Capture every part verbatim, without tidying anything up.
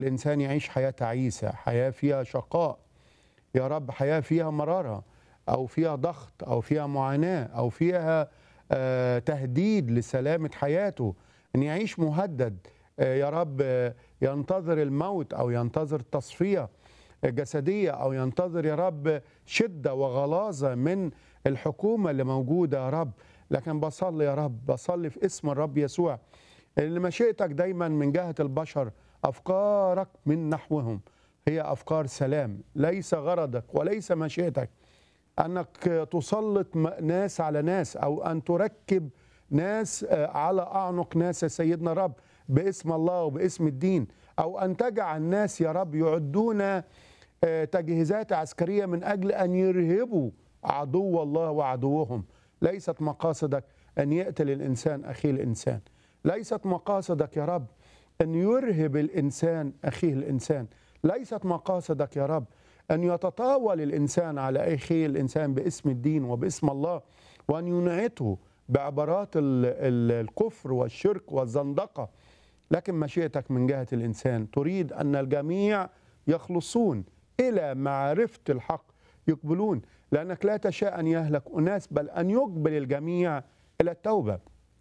الإنسان يعيش حياة تعيسة، حياة فيها شقاء، يا رب حياة فيها مرارة أو فيها ضغط أو فيها معاناة أو فيها آه، تهديد لسلامة حياته، أن يعيش مهدد، آه، يا رب آه، ينتظر الموت أو ينتظر تصفية جسدية أو ينتظر يا رب شدة وغلاظة من الحكومة اللي موجودة يا رب. لكن بصلي يا رب، بصلي في اسم الرب يسوع اللي مشيئتك دايما من جهة البشر، أفكارك من نحوهم هي أفكار سلام، ليس غرضك وليس مشيئتك أنك تسلط ناس على ناس أو أن تركب ناس على أعنق ناس يا سيدنا رب باسم الله وباسم الدين، أو أن تجعل الناس يا رب يعدون تجهيزات عسكرية من أجل أن يرهبوا عدو الله وعدوهم. ليست مقاصدك أن يقتل الإنسان أخيه الإنسان، ليست مقاصدك يا رب أن يرهب الإنسان أخيه الإنسان، ليست مقاصدك يا رب أن يتطاول الإنسان على أخيه الإنسان باسم الدين وباسم الله وأن ينعته بعبارات الكفر والشرك والزندقة. لكن مشيئتك من جهة الإنسان تريد أن الجميع يخلصون إلى معرفة الحق يقبلون، لأنك لا تشاء أن يهلك أناس بل أن يقبل الجميع إلى التوبة.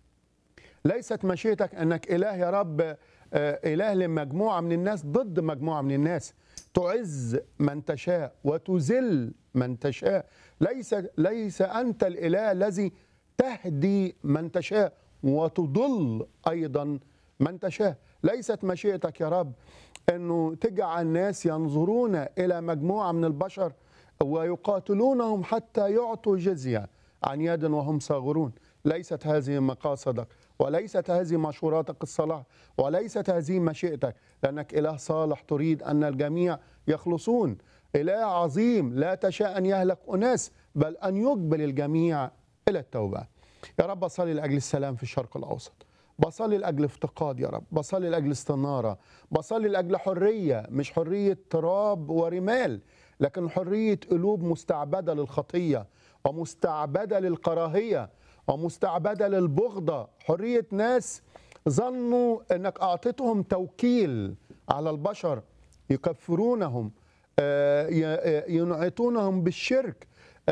ليست مشيئتك أنك إله يا رب إله لمجموعة من الناس ضد مجموعة من الناس، تعز من تشاء وتذل من تشاء. ليس ليس أنت الإله الذي تهدي من تشاء وتضل أيضا من تشاء. ليست مشيئتك يا رب أنه تجعل الناس ينظرون إلى مجموعة من البشر ويقاتلونهم حتى يعطوا جزية عن يد وهم صاغرون. ليست هذه مقاصدك وليست هذه مشوراتك الصلاح وليست هذه مشيئتك، لأنك إله صالح تريد أن الجميع يخلصون، إله عظيم لا تشاء أن يهلك أناس بل أن يقبل الجميع إلى التوبة. يا رب بصلي لأجل السلام في الشرق الأوسط، بصلي لأجل افتقاد يا رب، بصلي لأجل استنارة، بصلي لأجل حرية، مش حرية تراب ورمال لكن حرية قلوب مستعبدة للخطية ومستعبدة للكراهية ومستعبدة للبغضة، حرية ناس ظنوا أنك أعطيتهم توكيل على البشر يكفرونهم، ينعتونهم بالشرك،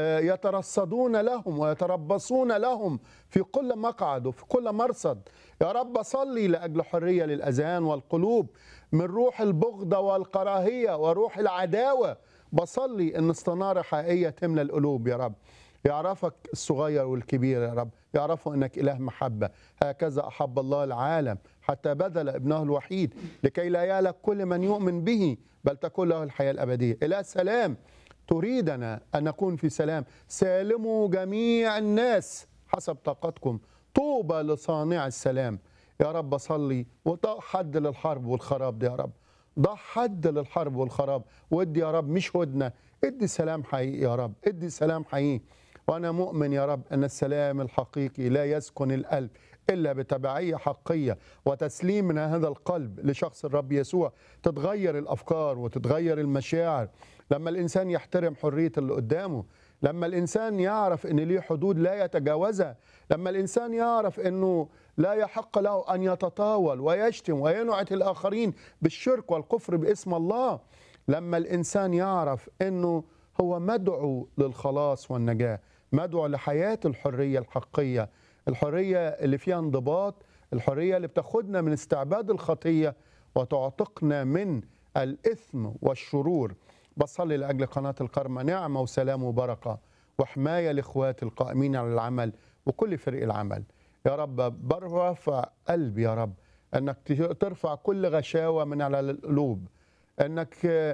يترصدون لهم ويتربصون لهم في كل مقعد وفي كل مرصد. يا رب صلي لأجل حرية للأذهان والقلوب من روح البغضة والكراهية وروح العداوة. بصلي أن استنارة حقيقية تملى القلوب يا رب، يعرفك الصغير والكبير يا رب، يعرفوا أنك إله محبة. هكذا أحب الله العالم حتى بذل ابنه الوحيد لكي لا يهلك كل من يؤمن به بل تكون له الحياة الأبدية. إله سلام تريدنا أن نكون في سلام. سالموا جميع الناس حسب طاقتكم، طوبى لصانع السلام. يا رب صلي وضع حد للحرب والخراب دي يا رب، ضع حد للحرب والخراب، وادي يا رب مش هدنة، ادي سلام حقيقي يا رب، ادي سلام حقيقي. وأنا مؤمن يا رب أن السلام الحقيقي لا يسكن القلب إلا بتبعية حقية وتسليم من هذا القلب لشخص الرب يسوع. تتغير الأفكار وتتغير المشاعر لما الإنسان يحترم حرية اللي قدامه، لما الإنسان يعرف أن ليه حدود لا يتجاوزها، لما الإنسان يعرف أنه لا يحق له أن يتطاول ويشتم وينعت الآخرين بالشرك والكفر باسم الله، لما الإنسان يعرف أنه هو مدعو للخلاص والنجاة، مدعو لحياة الحرية الحقية، الحرية اللي فيها انضباط، الحرية اللي بتاخدنا من استعباد الخطية وتعتقنا من الإثم والشرور. بصلي لأجل قناة الكرمة نعمة وسلام وبركة وحماية لإخواتي القائمين على العمل وكل فريق العمل. يا رب برفع قلبي يا رب أنك ترفع كل غشاوة من على القلوب، أنك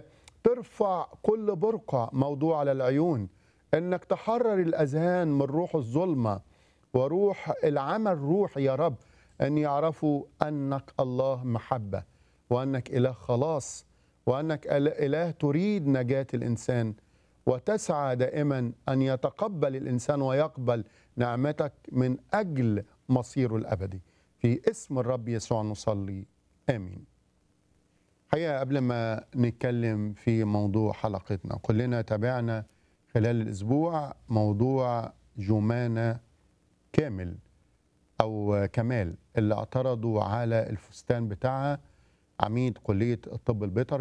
ترفع كل برقع موضوع على العيون، أنك تحرر الأذهان من روح الظلمة وروح العمى الروحي يا رب، أن يعرفوا أنك الله محبة وأنك إله خلاص وأنك إله تريد نجاة الإنسان وتسعى دائما أن يتقبل الإنسان ويقبل نعمتك من أجل مصيره الأبدي. في اسم الرب يسوع نصلي آمين. حقيقة قبل ما نتكلم في موضوع حلقتنا، كلنا تابعنا خلال الأسبوع موضوع جمانة كامل أو كمال اللي اعترضوا على الفستان بتاعها عميد كلية الطب البيطري